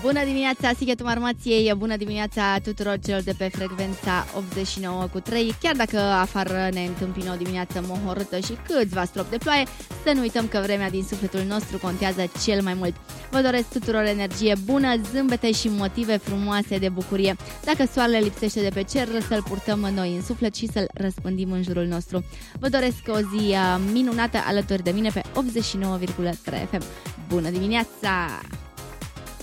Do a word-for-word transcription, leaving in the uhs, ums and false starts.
Bună dimineața, Sighetul Marmației, bună dimineața tuturor celor de pe frecvența optzeci și nouă cu trei. Chiar dacă afară ne întâmpină o dimineață mohorâtă și câțiva stropi de ploaie, să nu uităm că vremea din sufletul nostru contează cel mai mult. Vă doresc tuturor energie bună, zâmbete și motive frumoase de bucurie. Dacă soarele lipsește de pe cer, să-l purtăm noi în suflet și să-l răspândim în jurul nostru. Vă doresc o zi minunată alături de mine pe optzeci și nouă virgulă trei F M. Bună dimineața!